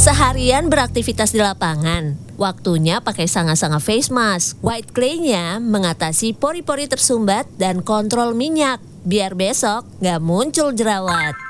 Seharian beraktivitas di lapangan, waktunya pakai sanga-sanga face mask. White clay-nya mengatasi pori-pori tersumbat dan kontrol minyak, biar besok nggak muncul jerawat.